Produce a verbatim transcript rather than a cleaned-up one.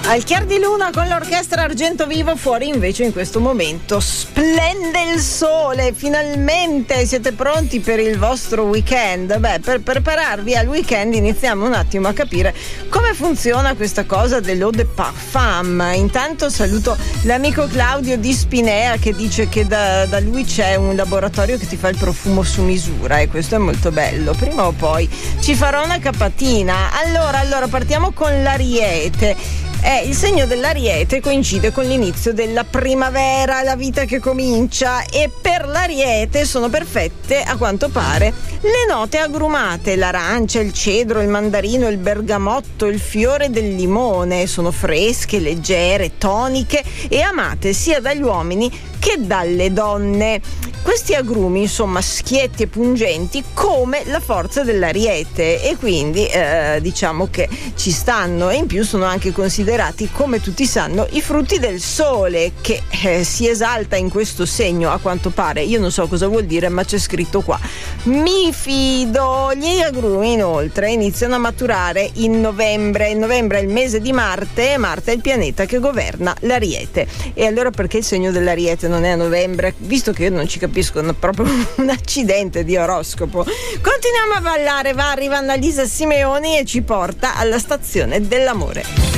Al chiar di luna con l'orchestra Argento Vivo, fuori invece in questo momento splende il sole, finalmente siete pronti per il vostro weekend? Beh, per prepararvi al weekend iniziamo un attimo a capire come funziona questa cosa dell'eau de parfum. Intanto saluto l'amico Claudio di Spinea che dice che da, da lui c'è un laboratorio che ti fa il profumo su misura e questo è molto bello, prima o poi ci farò una capatina. Allora, allora partiamo con l'Ariete. Eh, il segno dell'Ariete coincide con l'inizio della primavera, la vita che comincia, e per l'Ariete sono perfette, a quanto pare, le note agrumate: l'arancia, il cedro, il mandarino, il bergamotto, il fiore del limone. Sono fresche, leggere, toniche e amate sia dagli uomini che dalle donne. Questi agrumi, insomma, schietti e pungenti come la forza dell'Ariete, e quindi eh, diciamo che ci stanno, e in più sono anche considerati, come tutti sanno, i frutti del sole, che eh, si esalta in questo segno, a quanto pare. Io non so cosa vuol dire, ma c'è scritto qua. Mi fido. Gli agrumi inoltre iniziano a maturare in novembre. Il novembre è il mese di Marte e Marte è il pianeta che governa l'Ariete. E allora perché il segno dell'Ariete non è a novembre? Visto che io non ci capisco proprio un accidente di oroscopo. Continuiamo a ballare, va, arriva Annalisa Simeoni e ci porta alla stazione dell'amore.